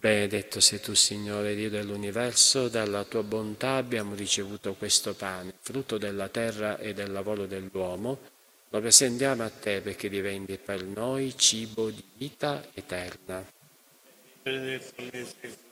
Benedetto sei tu, Signore, Dio dell'universo, dalla tua bontà abbiamo ricevuto questo pane, frutto della terra e del lavoro dell'uomo. Lo presentiamo a te perché diventi per noi cibo di vita eterna. Benedetto lei sei